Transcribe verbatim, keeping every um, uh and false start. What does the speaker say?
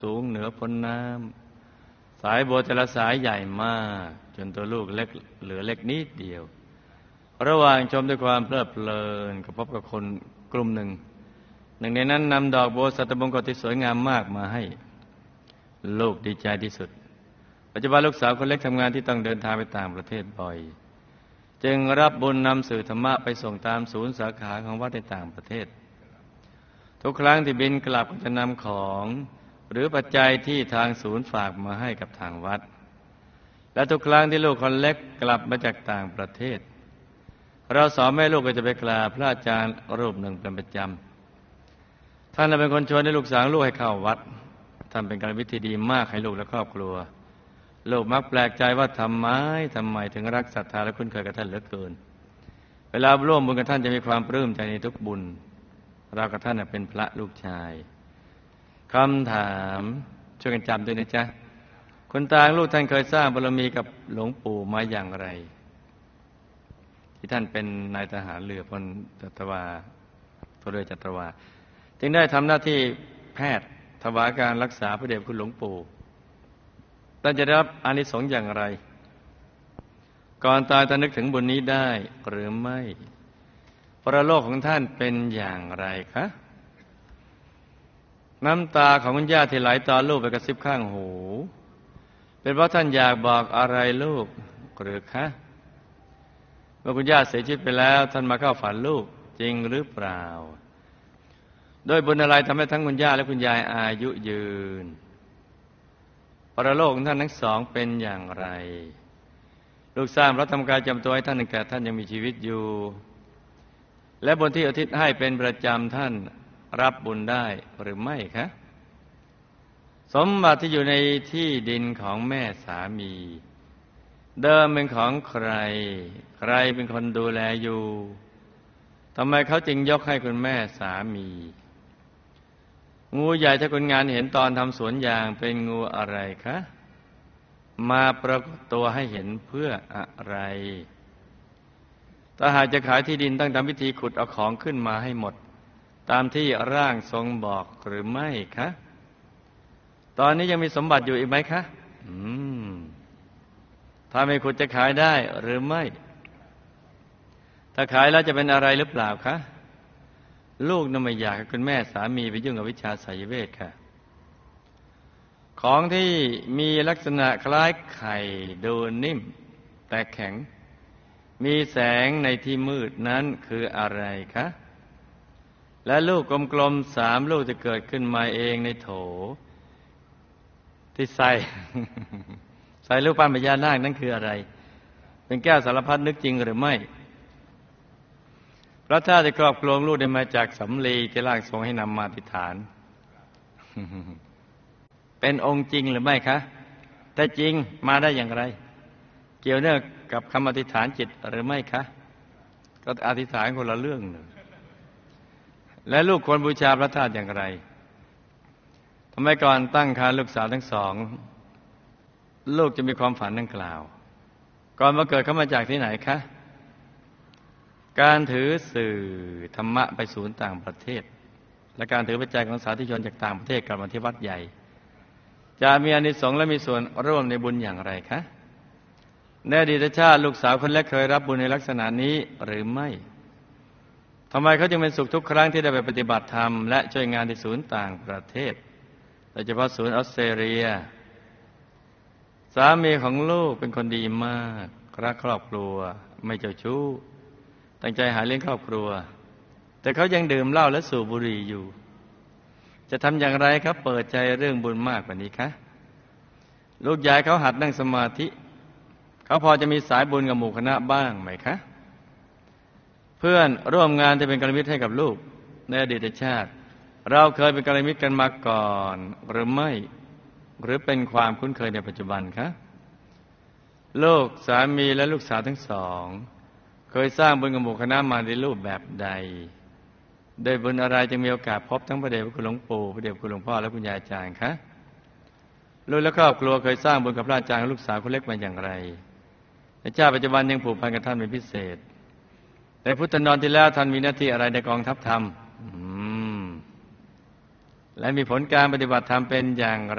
สูงเหนือพ้นน้ำสายบัวแต่ละสายใหญ่มากจนตัวลูกเล็กเหลือเล็กนิดเดียวระหว่างชมด้วยความเพลิดเพลินก็พบกับคนกลุ่มหนึ่งหนึ่งในนั้นนำดอกบัวสัตบงกฎที่สวยงามมากมาให้ลูกดีใจที่สุดปัจจุบันลูกสาวคนเล็กทำงานที่ต้องเดินทางไปต่างประเทศบ่อยจึงรับบุญนำสื่อธรรมะไปส่งตามศูนย์สาขาของวัดในต่างประเทศทุกครั้งที่บินกลับก็จะนำของหรือปัจจัยที่ทางศูนย์ฝากมาให้กับทางวัดและทุกครั้งที่ลูกคนเล็กกลับมาจากต่างประเทศเราสอนแม่ลูกก็จะไปกราบพระอาจารย์รูปหนึ่งเป็นประจำท่านเป็นคนชวนให้ลูกสาวลูกให้เข้าวัดท่านเป็นการวิธีดีมากให้ลูกและครอบครัวลูกมักแปลกใจว่าทำไมทำไมถึงรักศรัทธาและคุ้นเคยกับท่านเหลือเกินเวลาร่วมบุญกับท่านจะมีความปลื้มใจในทุกบุญเรากับท่านเป็นพระลูกชายคำถามช่วยกันจำด้วยนะจ๊ะคุณตาลูกท่านเคยสร้างบารมีกับหลวงปู่มาอย่างไรที่ท่านเป็นนายทหารเรือพลจัตวาพลเรือจัตวาจึงได้ทำหน้าที่แพทย์ถวายการรักษาพระเดชคุณหลวงปู่ท่านจะได้รับอานิสงส์อย่างไรก่อนตายท่านนึกถึงบุญนี้ได้หรือไม่ปรโลกของท่านเป็นอย่างไรคะน้ำตาของคุณย่าที่ไหลตอนลูกไปกระซิบข้างหูเป็นเพราะท่านอยากบอกอะไรลูกหรือคะเมื่อคุณย่าเสียชีวิตไปแล้วท่านมาเข้าฝันลูกจริงหรือเปล่าโดยบุญอะไรทำให้ทั้งคุณย่าและคุณยายอายุยืนปรโลกของท่านทั้งสองเป็นอย่างไรลูกสร้างพระธรรมกายจำตัวให้ท่านตั้งแต่ท่านยังมีชีวิตอยู่และบุญที่อุทิศให้เป็นประจำท่านรับบุญได้หรือไม่คะสมบัติที่อยู่ในที่ดินของแม่สามีเดิมเป็นของใครใครเป็นคนดูแลอยู่ทำไมเขาจึงยกให้คุณแม่สามีงูใหญ่ที่คนงานเห็นตอนทำสวนยางเป็นงูอะไรคะมาปรากฏตัวให้เห็นเพื่ออะไรถ้าหากจะขายที่ดินต้องทำพิธีขุดเอาของขึ้นมาให้หมดตามที่ร่างทรงบอกหรือไม่คะตอนนี้ยังมีสมบัติอยู่อีกไหมคะอืมถ้าไม่ขุดจะขายได้หรือไม่ถ้าขายแล้วจะเป็นอะไรหรือเปล่าคะลูกน่ะไม่อยากให้คุณแม่สามีไปยุ่งกับวิชาไสยเวทค่ะของที่มีลักษณะคล้ายไข่ดูนิ่มแต่แข็งมีแสงในที่มืดนั้นคืออะไรคะและลูกกลมๆสามลูกจะเกิดขึ้นมาเองในโถที่ใส่ ใส่ลูกปั้นพญานาคนั้นคืออะไรเป็นแก้วสารพัดนึกจริงหรือไม่พระธาตุที่ครอบครองลูกได้มาจากสำลีที่ร่างทรงให้นำมาอธิษฐาน เป็นองค์จริงหรือไม่คะแต่จริงมาได้อย่างไรเกี่ยวเนื่องกับคำอธิษฐานจิตหรือไม่คะก็อธิษฐานคนละเรื่องหนึ่งและลูกควรบูชาพระธาตุอย่างไรทำไมก่อนตั้งครรภ์ลูกสาวทั้งสองลูกจะมีความฝันดังกล่าวก่อนมาเกิดเขามาจากที่ไหนคะการถือสื่อธรรมะไปศูนย์ต่างประเทศและการถือปัจจัยของสาธุชนจากต่างประเทศกลับมาที่วัดใหญ่จะมีอานิสงส์และมีส่วนร่วมในบุญอย่างไรคะในอดีตชาติลูกสาวคนแรกเคยรับบุญในลักษณะนี้หรือไม่ทำไมเขาจึงเป็นสุขทุกครั้งที่ได้ไปปฏิบัติธรรมและช่วยงานที่ศูนย์ต่างประเทศโดยเฉพาะศูนย์ออสเตรเลียสามีของลูกเป็นคนดีมากรักครอบครัวไม่เจ้าชู้ตั้งใจหาเลี้ยงครอบครัวแต่เขายังดื่มเหล้าและสูบบุหรี่อยู่จะทำอย่างไรครับเปิดใจเรื่องบุญมากกว่านี้คะลูกยายเขาหัดนั่งสมาธิเขาพอจะมีสายบุญกับหมู่คณะบ้างไหมคะเพื่อนร่วมงานที่เป็นกัลยาณมิตรให้กับลูกในอดีตชาติเราเคยเป็นกัลยาณมิตรกันมาก่อนหรือไม่หรือเป็นความคุ้นเคยในปัจจุบันคะลูกสามีและลูกสาวทั้งสองเคยสร้างบุญกับหมู่คณะมาในรูปแบบใดโดยบุญอะไรจึงมีโอกาสพบทั้งพระเดชพระคุณหลวงปู่พระเดชพระคุณหลวงพ่อและคุณยายอาจารย์คะลูกและครอบครัวเคยสร้างบุญกับพระอาจารย์และลูกสาวคนเล็กมาอย่างไรในชาติปัจจุบันยังผูกพันกับท่านเป็นพิเศษในพุทธนอนที่แล้วท่านมีหน้าที่อะไรในกองทัพธรรมและมีผลการปฏิบัติธรรมเป็นอย่างไร